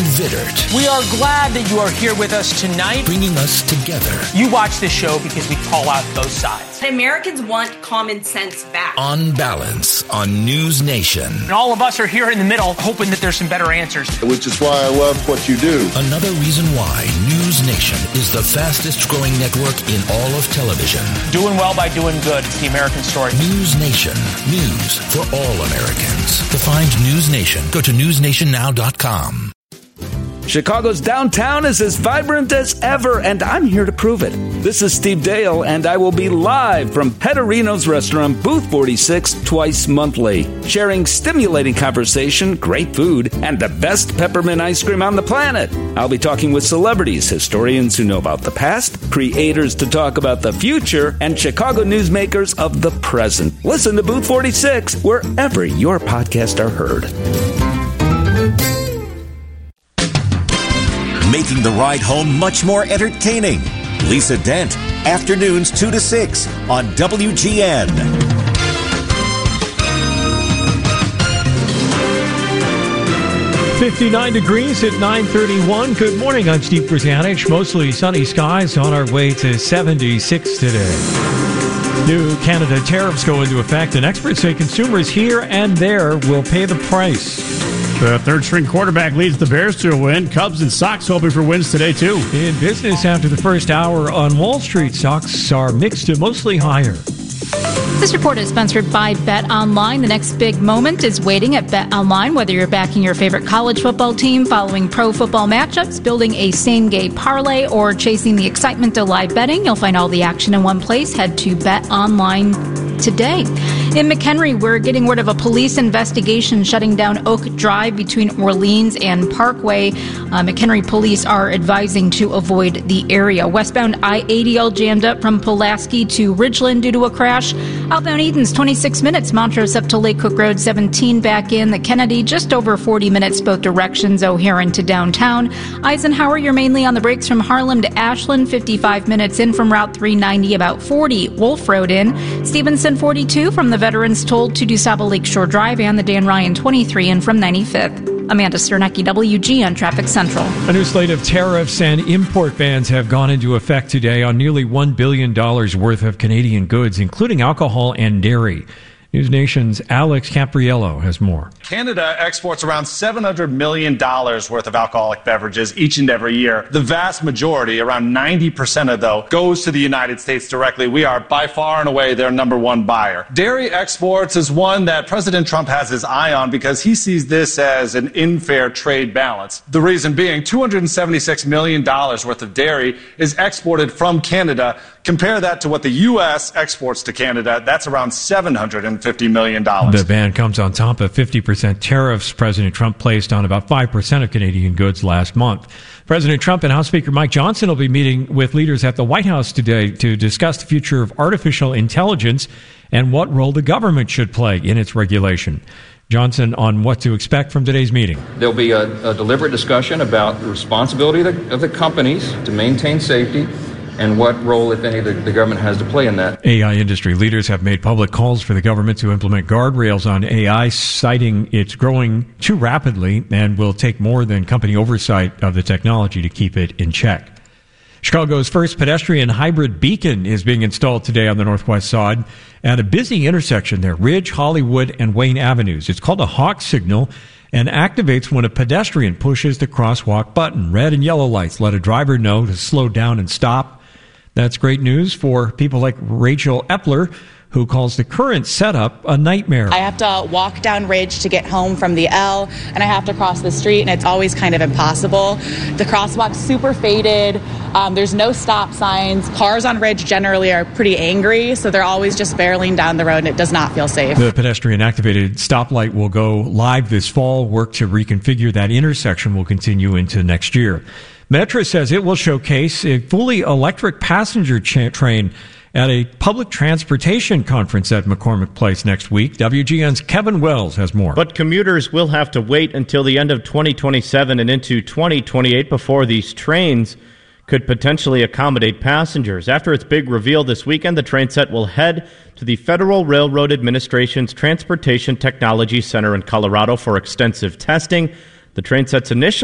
Vittert. We are glad that you are here with us tonight. Bringing us together. You watch this show because we call out both sides. Americans want common sense back. On Balance on News Nation. And all of us are here in the middle hoping that there's some better answers. Which is why I love what you do. Another reason why News Nation is the fastest growing network in all of television. Doing well by doing good. It's the American story. News Nation. News for all Americans. To find News Nation, go to newsnationnow.com. Chicago's downtown is as vibrant as ever, and I'm here to prove it. This is Steve Dale, and I will be live from Pettorino's restaurant, Booth 46, twice monthly, sharing stimulating conversation, great food, and the best peppermint ice cream on the planet. I'll be talking with celebrities, historians who know about the past, creators to talk about the future, and Chicago newsmakers of the present. Listen to Booth 46 wherever your podcasts are heard. Making the ride home much more entertaining. Lisa Dent, afternoons 2 to 6 on WGN. 59 degrees at 9:31. Good morning, I'm Steve Brzanich. Mostly sunny skies on our way to 76 today. New Canada tariffs go into effect, and experts say consumers here and there will pay the price. The third-string quarterback leads the Bears to a win. Cubs and Sox hoping for wins today, too. In business after the first hour on Wall Street, stocks are mixed to mostly higher. This report is sponsored by BetOnline. The next big moment is waiting at BetOnline. Whether you're backing your favorite college football team, following pro football matchups, building a same-game parlay, or chasing the excitement of live betting, you'll find all the action in one place. Head to BetOnline today. In McHenry, we're getting word of a police investigation shutting down Oak Drive between Orleans and Parkway. McHenry police are advising to avoid the area. Westbound I-80 all jammed up from Pulaski to Ridgeland due to a crash. Outbound Eden's 26 minutes. Montrose up to Lake Cook Road 17 back in. The Kennedy just over 40 minutes both directions. O'Haron to downtown. Eisenhower, you're mainly on the brakes from Harlem to Ashland. 55 minutes in from Route 390, about 40 Wolf Road in. Stevenson 42 from the Veterans Toll to DuSable Lakeshore Drive, and the Dan Ryan 23 in from 95th. Amanda Sternecki, WGN Traffic Central. A new slate of tariffs and import bans have gone into effect today on nearly $1 billion worth of Canadian goods, including alcohol and dairy. News Nation's Alex Capriello has more. Canada exports around $700 million worth of alcoholic beverages each and every year. The vast majority, around 90% of though, goes to the United States directly. We are by far and away their number one buyer. Dairy exports is one that President Trump has his eye on because he sees this as an unfair trade balance. The reason being $276 million worth of dairy is exported from Canada. Compare that to what the U.S. exports to Canada. That's around $750 million. The ban comes on top of 50% tariffs President Trump placed on about 5% of Canadian goods last month. President Trump and House Speaker Mike Johnson will be meeting with leaders at the White House today to discuss the future of artificial intelligence and what role the government should play in its regulation. Johnson on what to expect from today's meeting. There'll be a deliberate discussion about the responsibility of the companies to maintain safety and what role, if any, the government has to play in that. AI industry leaders have made public calls for the government to implement guardrails on AI, citing it's growing too rapidly and will take more than company oversight of the technology to keep it in check. Chicago's first pedestrian hybrid beacon is being installed today on the Northwest Side at a busy intersection there, Ridge, Hollywood, and Wayne Avenues. It's called a Hawk signal and activates when a pedestrian pushes the crosswalk button. Red and yellow lights let a driver know to slow down and stop. That's great news for people like Rachel Epler, who calls the current setup a nightmare. I have to walk down Ridge to get home from the L, and I have to cross the street, and it's always kind of impossible. The crosswalk's super faded. There's no stop signs. Cars on Ridge generally are pretty angry, so they're always just barreling down the road, and it does not feel safe. The pedestrian-activated stoplight will go live this fall. Work to reconfigure that intersection will continue into next year. Metra says it will showcase a fully electric passenger train at a public transportation conference at McCormick Place next week. WGN's Kevin Wells has more. But commuters will have to wait until the end of 2027 and into 2028 before these trains could potentially accommodate passengers. After its big reveal this weekend, the train set will head to the Federal Railroad Administration's Transportation Technology Center in Colorado for extensive testing. The train set's initial